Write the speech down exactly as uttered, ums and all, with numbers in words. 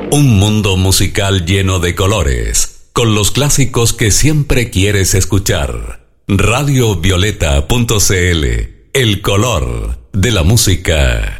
Un mundo musical lleno de colores, con los clásicos que siempre quieres escuchar. Radio Violeta punto c l, el color de la música.